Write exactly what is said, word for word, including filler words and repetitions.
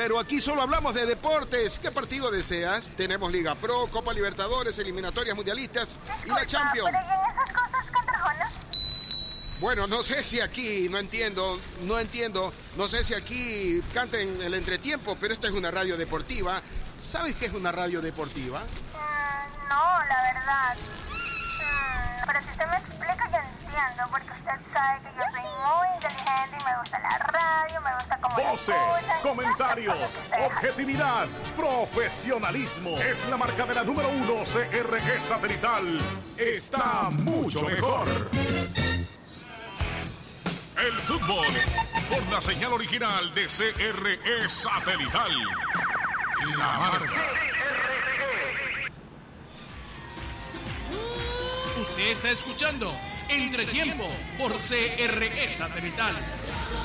pero aquí solo hablamos de deportes. ¿Qué partido deseas? Tenemos Liga Pro, Copa Libertadores, eliminatorias mundialistas y la Champions. ¿Pero y en esas cosas cantarjonas? Bueno, no sé si aquí, no entiendo, no entiendo, no sé si aquí canten el entretiempo, pero esta es una radio deportiva. ¿Sabes qué es una radio deportiva? Mm, no, la verdad. Mm, pero si usted me explica, yo entiendo, porque usted sabe que yo soy muy inteligente y me gusta la radio, me gusta cómo Voces, la escuchan, comentarios, objetividad, profesionalismo. Es la marca de la número uno. C R E Satelital está mucho mejor. El fútbol por la señal original de C R E Satelital. La marca. Usted está escuchando Entretiempo por C R E Satelital.